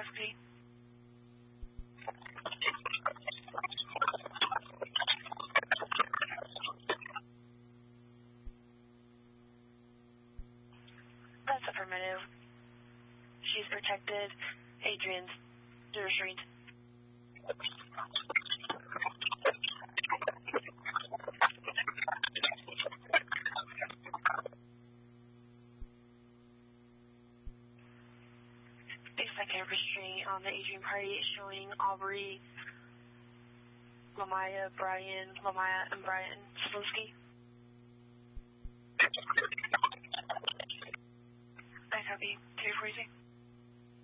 Slinsky. That's affirmative. She's protected. Adrian's restrained. A second restraint on the Adrian party is showing Aubrey, Lamaya, and Brian Slinsky. I copy. 242.